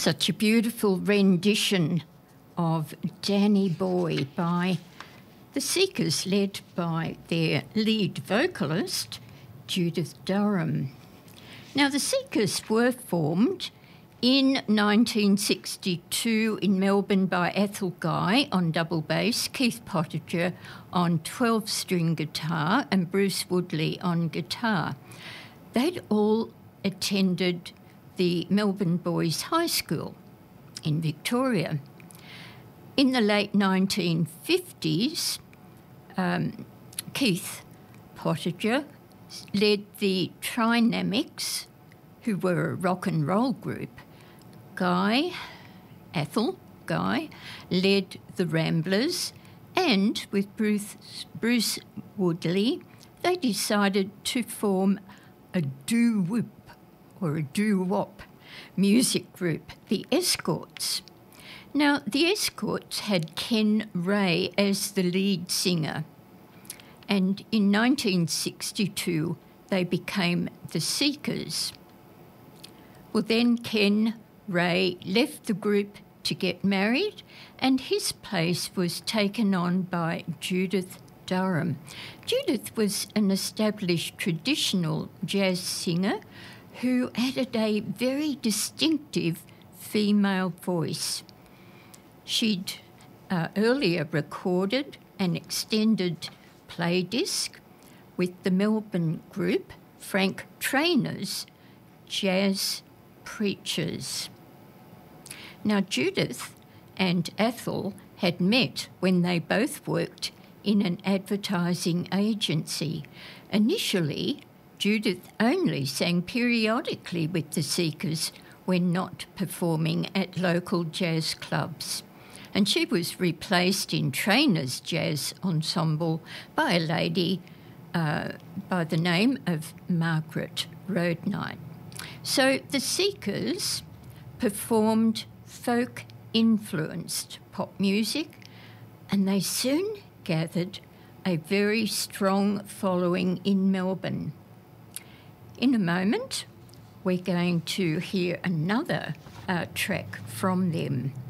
Such a beautiful rendition of Danny Boy by the Seekers, led by their lead vocalist, Judith Durham. Now, the Seekers were formed in 1962 in Melbourne by Ethel Guy on double bass, Keith Pottinger on 12-string guitar and Bruce Woodley on guitar. They'd all attended the Melbourne Boys High School in Victoria. In the late 1950s, Keith Pottinger led the Trinamics, who were a rock and roll group. Ethel Guy, led the Ramblers, and with Bruce Woodley, they decided to form a doo-wop or a doo-wop music group, the Escorts. Now, the Escorts had Ken Ray as the lead singer, and in 1962 they became the Seekers. Well, then Ken Ray left the group to get married, and his place was taken on by Judith Durham. Judith was an established traditional jazz singer who added a very distinctive female voice. She'd earlier recorded an extended play disc with the Melbourne group Frank Trainor's Jazz Preachers. Now, Judith and Ethel had met when they both worked in an advertising agency. Initially, Judith only sang periodically with the Seekers when not performing at local jazz clubs, and she was replaced in Trainor's jazz ensemble by a lady by the name of Margaret Roadnight. So the Seekers performed folk-influenced pop music, and they soon gathered a very strong following in Melbourne. In a moment, we're going to hear another track from them.